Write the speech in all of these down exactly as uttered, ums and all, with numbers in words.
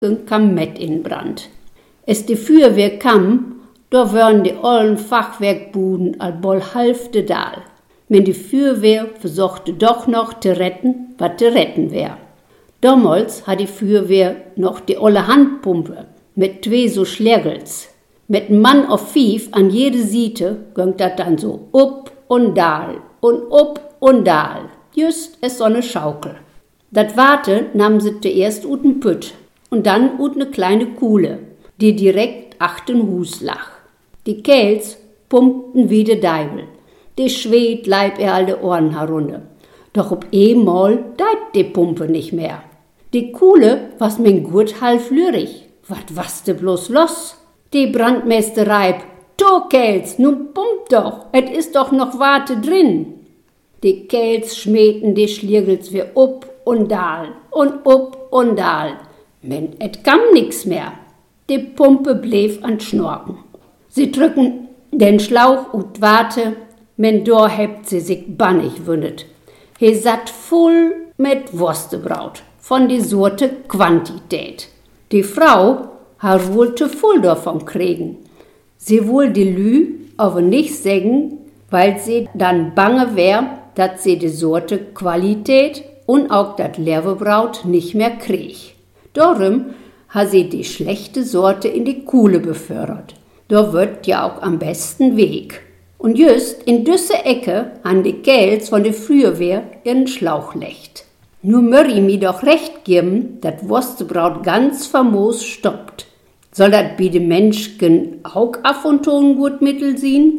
kam met in Brand. Es de Feuerwehr kam, da wären die ollen Fachwerkbuden al bol halfte Dahl. Men die Feuerwehr versuchte doch noch zu retten, was zu retten wär. Damals hat die Feuerwehr noch die olle Handpumpe mit zwei so Schlägels. Mit einem Mann auf Fief an jede Seite ging das dann so up und dahl und up und dahl. Just es so eine Schaukel. Das Warte nahmen sie zuerst ut n Pütt und dann ut ne kleine Kuhle, die direkt achten Hus lag. Die Kerls pumpten wie de Deibel. Die schwet leib er all de Ohren herunter. Doch ob einmal deit die Pumpe nicht mehr. Die Kuhle was mein gut half lürig. Wat was de bloß los? Die Brandmeister reib. To Kerls, nun pumpt doch, et is doch noch Warte drin. Die Kerls schmähten die Schliergels wie up und dahl und up und dahl. Men et kam nix mehr. Die Pumpe blieb an Schnorken. Sie drücken den Schlauch und Warte, men do hebt sie sich bannig wündet. He satt voll mit Wurstebraut, von die Sorte Quantität. Die Frau hat wohl zu voll davon kriegen. Sie wohl die Lü aber nicht sägen, weil sie dann bange wär, dass sie die Sorte Qualität und auch das Leverbraut nicht mehr krieg. Darum hat sie die schlechte Sorte in die Kuhle befördert. Da wird ja auch am besten Weg. Und just in düsse Ecke an die Kerls von der Feuerwehr ihren Schlauch lecht. Nur Murray mi doch recht geben, dat Wurstebraut ganz famos stoppt. Soll dat bi de Menschken auch af und to ein gut Mittel sein?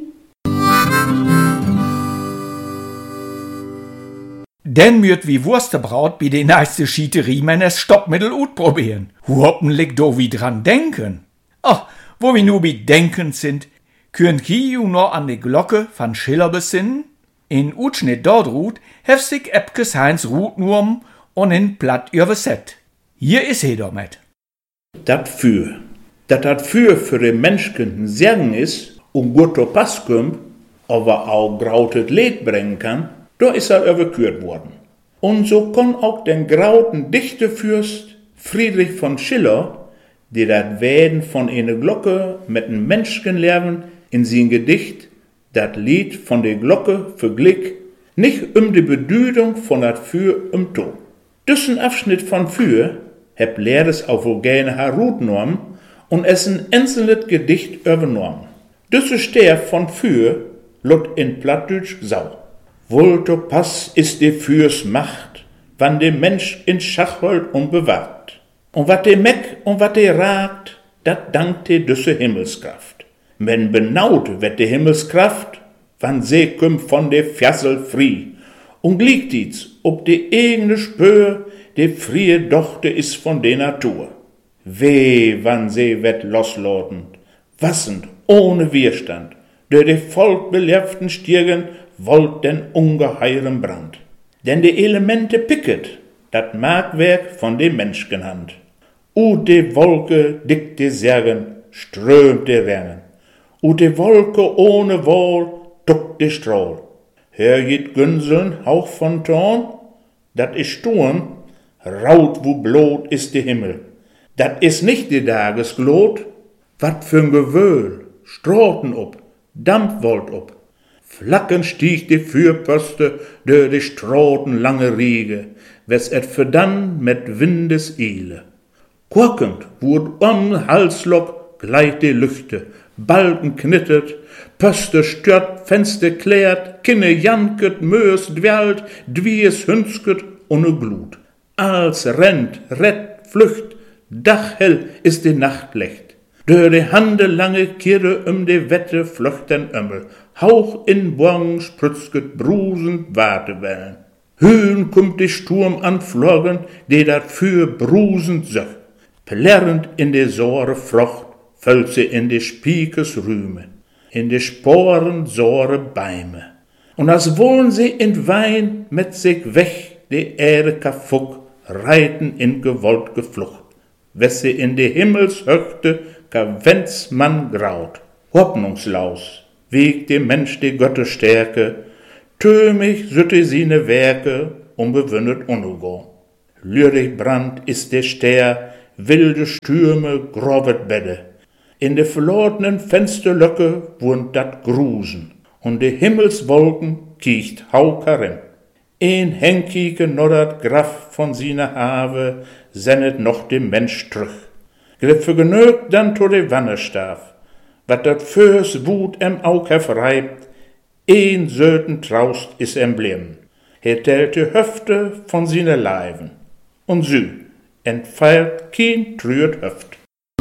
Denn mürt wie Wurstebraut bi de nächste Schieterie es Stoppmittel ut probieren. Hoppentlich do wie dran denken. Ach, wo wir nur bi denken sind, könnt Kiju noch an die Glocke von Schiller besinnen? In Utschnitt dort ruht, heftig Epkes Heinz Rutnurm und in platt überset. Hier is he damit. Dat für. Dat dat für für den Menschen Segen is, um gut to Pass kommt, aber auch grautet Leid bringen kann, da is er überkürt worden. Und so kon auch den grauten Dichtefürst Friedrich von Schiller, der dat Wäden von eine Glocke mit en Menschen lernen, in sein Gedicht dat Lied von der Glocke verglich, nicht um die Bedeutung von dat Für um to. Düssen Abschnitt von Für heb Lehres auch wohl gerne herutnorm und es ein einzelnes Gedicht übernommen. Düsse Steher von Für lot in Plattdeutsch sau. Wolto Pass ist die Fürs Macht, wann der Mensch in Schach holt und bewahrt. Und wat de meck und wat de ragt, dat dankt de düsse Himmelskraft. Men benaut wird de Himmelskraft, wann sie kümmt von de Fjassel frie. Und liegt dies, ob de eigene Spür, de frie Dochte is von de Natur. Weh, wann sie wird losloten, wassend, ohne Widerstand, der de Volk belehrten Stirgen wollt den ungeheuren Brand. Denn de Elemente picket, dat Markwerk von de Menschenhand. Ut de Wolke dick de Särgen, strömt de Rennen. Ut de Wolke ohne Wohl, duckt de Strohl. Hör jit Günseln, Hauch von Torn, dat is Sturm, raut wo blot is de Himmel. Dat is nicht de Tagesglot, wat für'n Gewöhl, Stroten ob, Dampf wollt ob. Flacken stieg de Fürposte, dör de Stroten lange Riege, wes et verdann mit Windes Ile. Quakend wurd um Halslock gleich de Lüchte, Balken knittert, Pöste stört, Fenster klärt, Kinne janket, Mös dwellt, Dwies hünsket ohne Glut. Als rennt, rett, flücht, dachhell ist die Nachtlicht. Dör de Hande lange Kirre um de Wette flöchten Ömmel, Hauch in Born sprützget brusend Wartewellen. Höhen kommt de Sturm anflogen, de dat für brusend söch. Plärrend in de Säure Frocht, fällt sie in de Spiekes Rüme, in de Sporen Säure Beime. Und als wollen sie in Wein mit sich weg, de Erde kafuck, reiten in gewolltge Flucht. Wes sie in de Himmelshöchte, ka wenn's man graut. Hoffnungslaus, wiegt dem Mensch die Götterstärke, tömig sütte sine Werke, unbewündet unugo. Lyrik Brand ist der Ster, wilde Stürme, grovet Bälle. In de verlorenen Fensterlöcke wohnt dat Grusen, und de Himmelswolken kiegt haukarin. Een Henkike noddert Graf von sine Have, sennet noch dem Mensch trüch. Griffe genögt dann to de Wannestaf, wat dat Förs Wut em Aug herfreibt, een söten Traust is Emblem. Er tellt die Höfte von sine Leiven, und sü, entfeilt kein trüert Höft.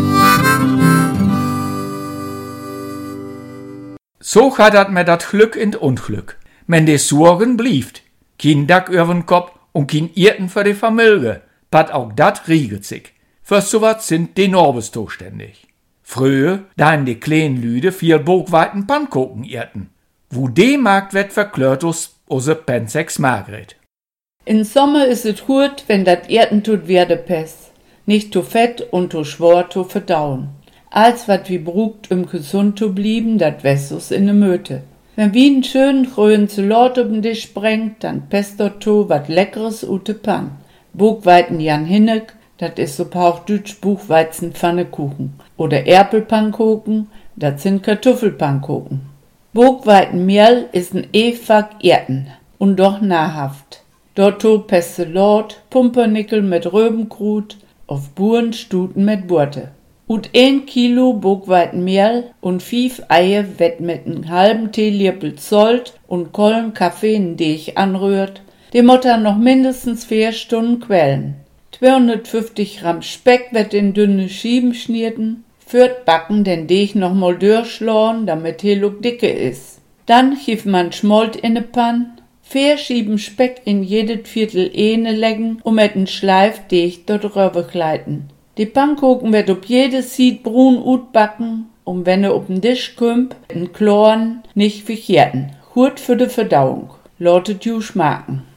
So hat dat mit dat Glück in Unglück. Men de Sorgen blieft. Kein Dack übern Kopf und kein Irten für die Familie. Pat auch dat riegelt sich. Für sowas sind die Norbes zuständig. Früher, da in die kleinen Lüde vier bogweiten Pannkuchen irten. Wo de Markt wird verklört us ose Pensex Margret. In Sommer is het gut, wenn dat Irten tut werde pes. Nicht zu fett und zu schwor zu verdauen. Als wat wie brugt, um gesund zu blieben, dat wessus in de Möte. Wenn wie n schönen grünen Salat um Tisch sprengt, dann pest dort to wat leckeres ute Pan. Bogweiten Jan Hinneck, dat is so Hauchdütsch Buchweizen Pfannekuchen. Oder Erpelpannkuchen, dat sind Kartoffelpannkuchen. Bogweiten Mehl is n Efag Erten und doch nahrhaft. Dotto Pestelot, Pumpernickel mit Röbenkrut, auf Buren Stuten mit Burte. Und ein Kilo Bogweiten Mehl und fief Eier wett mit n halben Teelierpel Zolt und Kollen Kaffee n Deeg anrührt, dem Mutter noch mindestens vier Stunden quellen. zweihundertfünfzig Gramm Speck wird in dünne Schieben schnierten, führt Backen den Deeg noch mal durchschlagen, damit he look dicke is. Dann chief man Schmolt in ne Pann, vier Schieben Speck in jedes Viertel Ene leggen und mit n Schleif Deeg dort rüber gleiten. Die Pannkuchen wird ob jedes Sied brun ut backen, um wenn er ob'n Tisch kümp, n Kloren nicht verkehrten. Gut für de Verdauung. Lautet ju schmaken.